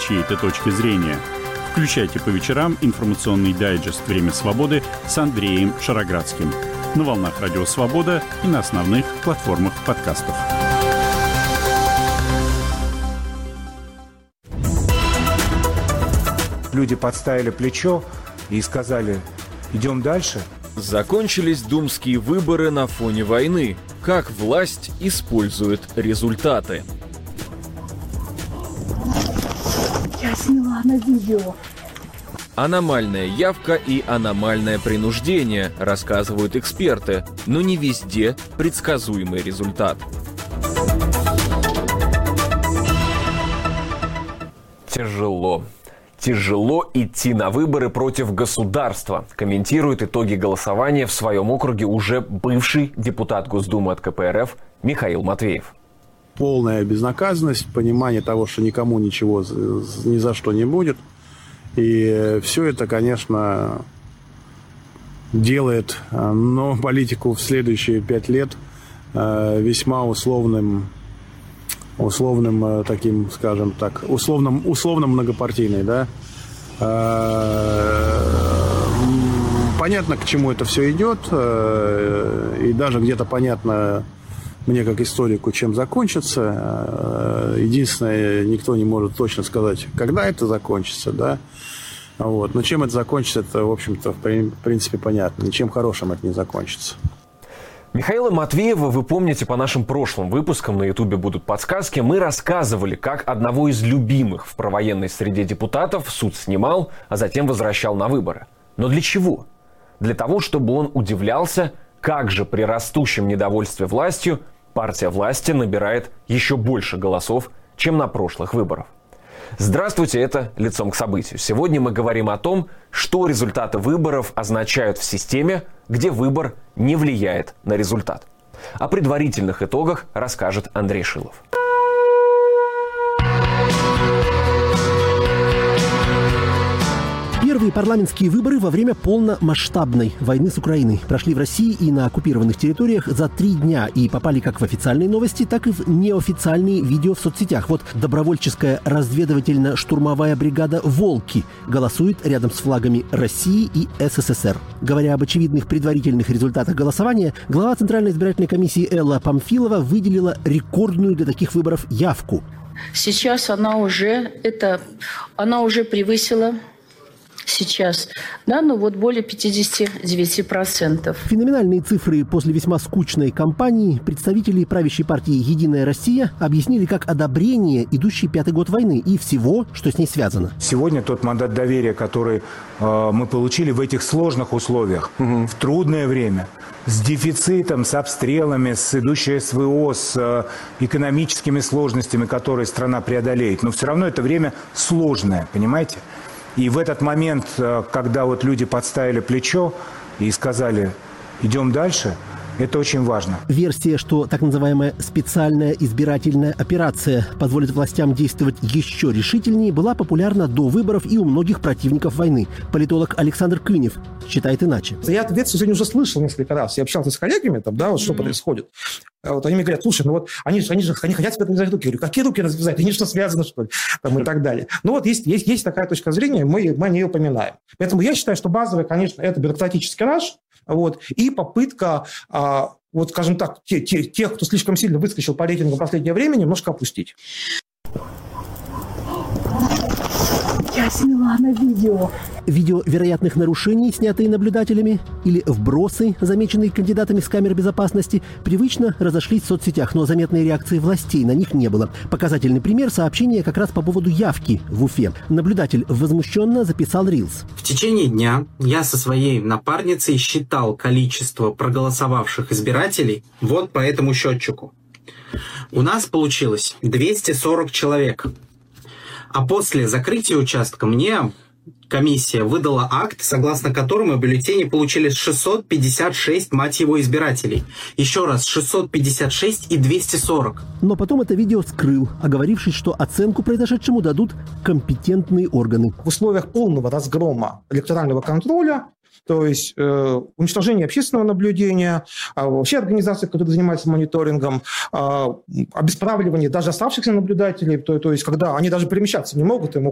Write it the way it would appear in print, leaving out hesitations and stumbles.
чьей-то точки зрения. Включайте по вечерам информационный дайджест «Время свободы» с Андреем Шароградским на волнах Радио Свобода и на основных платформах подкастов. Люди подставили плечо и сказали: идем дальше. Закончились думские выборы на фоне войны. Как власть использует результаты? Я сняла на видео. Аномальная явка и аномальное принуждение, рассказывают эксперты, но не везде предсказуемый результат. Тяжело идти на выборы против государства, комментирует итоги голосования в своем округе уже бывший депутат Госдумы от КПРФ Михаил Матвеев. Полная безнаказанность, понимание того, что никому ничего ни за что не будет. И все это, конечно, делает политику в следующие 5 лет весьма условным таким, скажем так, условно многопартийной, да. Понятно, к чему это все идет, и даже где-то понятно мне как историку, чем закончится. Единственное, никто не может точно сказать, когда это закончится, да. Вот. Но чем это закончится, это, в общем-то, в принципе, понятно. Ничем хорошим это не закончится. Михаила Матвеева вы помните по нашим прошлым выпускам, на Ютубе будут подсказки. Мы рассказывали, как одного из любимых в провоенной среде депутатов суд снимал, а затем возвращал на выборы. Но для чего? Для того, чтобы он удивлялся, как же при растущем недовольстве властью партия власти набирает еще больше голосов, чем на прошлых выборах. Здравствуйте, это «Лицом к событию». Сегодня мы говорим о том, что результаты выборов означают в системе, где выбор не влияет на результат. О предварительных итогах расскажет Андрей Шилов. Первые парламентские выборы во время полномасштабной войны с Украиной прошли в России и на оккупированных территориях за 3 дня и попали как в официальные новости, так и в неофициальные видео в соцсетях. Вот добровольческая разведывательно-штурмовая бригада «Волки» голосует рядом с флагами России и СССР. Говоря об очевидных предварительных результатах голосования, глава Центральной избирательной комиссии Элла Памфилова выделила рекордную для таких выборов явку. Сейчас она уже превысила... Сейчас, более 59%. Феноменальные цифры после весьма скучной кампании представители правящей партии «Единая Россия» объяснили как одобрение, идущий 5-й год войны и всего, что с ней связано. Сегодня тот мандат доверия, который мы получили в этих сложных условиях, в трудное время, с дефицитом, с обстрелами, с идущей СВО, с экономическими сложностями, которые страна преодолеет. Но все равно это время сложное, понимаете? И в этот момент, когда вот люди подставили плечо и сказали: идем дальше, это очень важно. Версия, что так называемая специальная избирательная операция позволит властям действовать еще решительнее, была популярна до выборов и у многих противников войны. Политолог Александр Кынев считает иначе. Я эту версию сегодня уже слышал несколько раз. Я общался с коллегами, что происходит. Они мне говорят: слушай, они хотят себе развязать руки. Я говорю: какие руки развязать? Они что, связаны, что ли? И так далее. Есть такая точка зрения, мы о ней упоминаем. Поэтому я считаю, что базовый, конечно, это бюрократический раш, и попытка, скажем так, тех, кто слишком сильно выскочил по рейтингу в последнее время, немножко опустить. Я сняла на видео. Видео вероятных нарушений, снятые наблюдателями, или вбросы, замеченные кандидатами с камер безопасности, привычно разошлись в соцсетях, но заметной реакции властей на них не было. Показательный пример — сообщения как раз по поводу явки в Уфе. Наблюдатель возмущенно записал рилс. В течение дня я со своей напарницей считал количество проголосовавших избирателей вот по этому счетчику. У нас получилось 240 человек. А после закрытия участка мне комиссия выдала акт, согласно которому бюллетени получили 656, мать его, избирателей. Еще раз, 656 и 240. Но потом это видео скрыл, оговорившись, что оценку произошедшему дадут компетентные органы. В условиях полного разгрома электорального контроля, то есть уничтожение общественного наблюдения, вообще организации, которые занимаются мониторингом, обесправливание даже оставшихся наблюдателей, то есть когда они даже перемещаться не могут, им